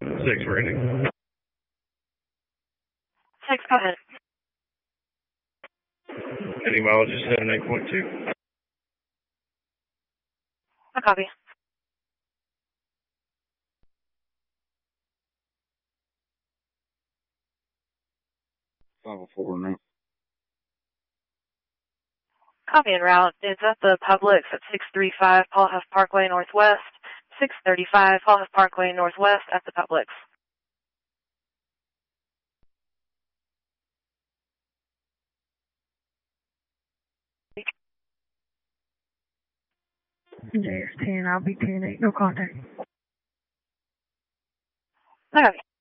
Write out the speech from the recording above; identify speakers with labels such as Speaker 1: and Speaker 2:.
Speaker 1: 6 rating.
Speaker 2: 6, go ahead.
Speaker 1: Heading mileage is 78.2.
Speaker 2: A copy.
Speaker 3: 504 now.
Speaker 2: Copy en route. It's at the Publix at 635 Paul Huff Parkway Northwest. 635 Paul Huff Parkway Northwest at the Publix.
Speaker 4: JS10, I'll be 10-8, no contact.
Speaker 2: I copy.